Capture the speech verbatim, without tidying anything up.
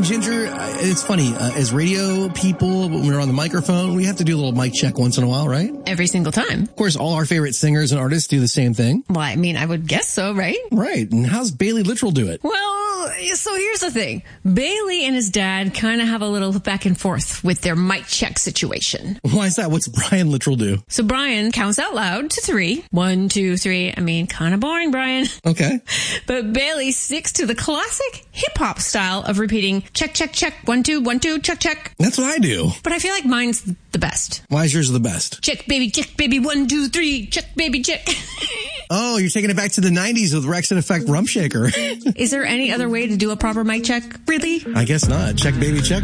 Ginger, it's funny. Uh, as radio people, when we're on the microphone, we have to do a little mic check once in a while, right? Every single time. Of course, all our favorite singers and artists do the same thing. Well, I mean, I would guess so, right? Right. And how's Bailey Littrell do it? Well, so here's the thing. Bailey and his dad kind of have a little back and forth with their mic check situation. Why is that? What's Brian Littrell do? So Brian counts out loud to three. One, two, three. I mean, kind of boring, Brian. Okay. But Bailey sticks to the classic hip-hop style of repeating check, check, check, one, two, one, two, check, check. That's what I do. But I feel like mine's the best. Why is yours the best? Check, baby, check, baby, one, two, three, check, baby, check. Oh, you're taking it back to the nineties with Rex and Effect Rump Shaker. Is there any other way to do a proper mic check? Really? I guess not. Check, baby, check.